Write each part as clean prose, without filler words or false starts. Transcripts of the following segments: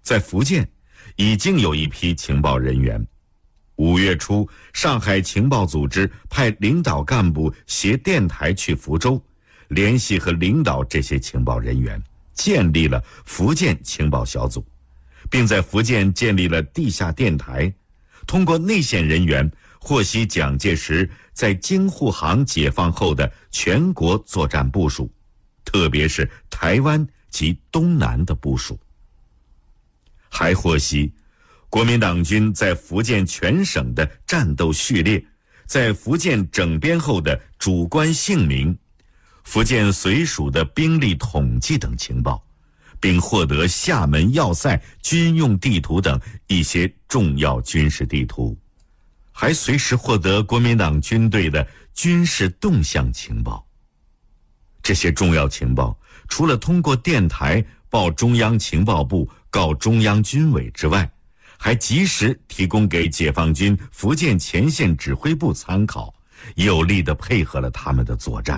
在福建已经有一批情报人员。5月初，上海情报组织派领导干部携电台去福州，联系和领导这些情报人员，建立了福建情报小组，并在福建建立了地下电台，通过内线人员获悉蒋介石在京沪杭解放后的全国作战部署，特别是台湾及东南的部署。还获悉国民党军在福建全省的战斗序列，在福建整编后的主官姓名，福建绥署的兵力统计等情报，并获得厦门要塞军用地图等一些重要军事地图，还随时获得国民党军队的军事动向情报。这些重要情报除了通过电台报中央情报部告中央军委之外，还及时提供给解放军福建前线指挥部参考，有力地配合了他们的作战。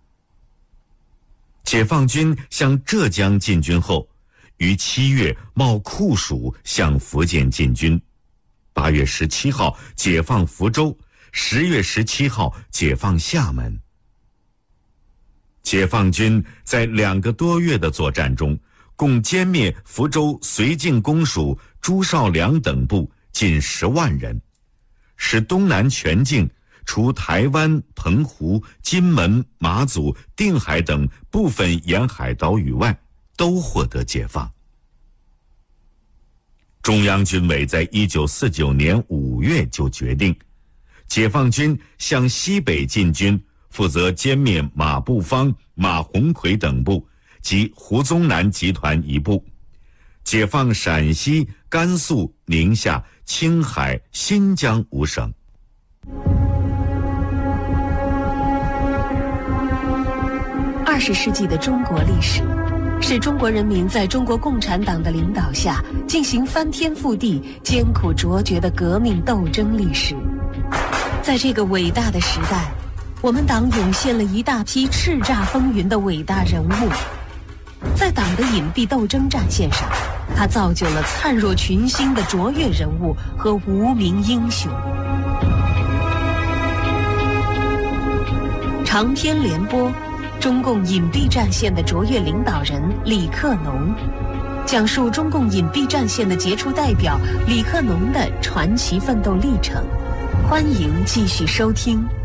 解放军向浙江进军后，于7月冒酷暑向福建进军，8月17号解放福州，10月17号解放厦门。解放军在2个多月的作战中，共歼灭福州绥靖公署朱绍良等部近10万人，使东南全境除台湾、澎湖、金门、马祖、定海等部分沿海岛屿外，都获得解放。中央军委在1949年5月就决定，解放军向西北进军，负责歼灭马步芳、马鸿逵等部及胡宗南集团一部，解放陕西、甘肃、宁夏、青海、新疆5省。 20世纪的中国历史，是中国人民在中国共产党的领导下进行翻天覆地、艰苦卓绝的革命斗争历史。在这个伟大的时代，我们党涌现了一大批叱咤风云的伟大人物。在党的隐蔽斗争战线上，他造就了灿若群星的卓越人物和无名英雄。长篇联播，中共隐蔽战线的卓越领导人李克农，讲述中共隐蔽战线的杰出代表李克农的传奇奋斗历程。欢迎继续收听。